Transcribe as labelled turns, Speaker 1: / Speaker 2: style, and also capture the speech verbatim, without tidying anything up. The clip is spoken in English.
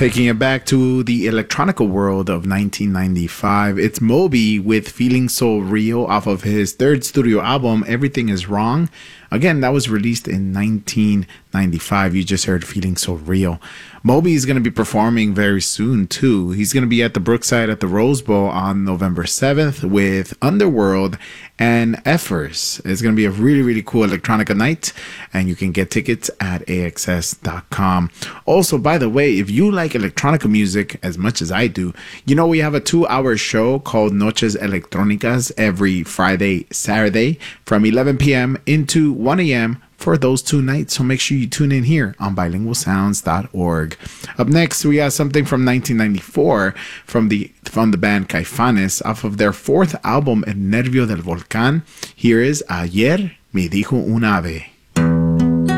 Speaker 1: Taking it back to the electronica world of nineteen ninety-five, it's Moby with Feeling So Real off of his third studio album, Everything Is Wrong. Again, that was released in nineteen ninety-five. You just heard Feeling So Real. Moby is going to be performing very soon, too. He's going to be at the Brookside at the Rose Bowl on November seventh with Underworld and Effers. It's going to be a really, really cool electronica night, and you can get tickets at A X S dot com. Also, by the way, if you like electronica music as much as I do, you know we have a two-hour show called Noches Electrónicas every Friday, Saturday from eleven p.m. into one a.m. for those two nights. So make sure you tune in here on bilingual sounds dot org. Up next, we got something from nineteen ninety-four from the from the band Caifanes off of their fourth album, El Nervio del Volcán. Here is Ayer Me Dijo Un Ave.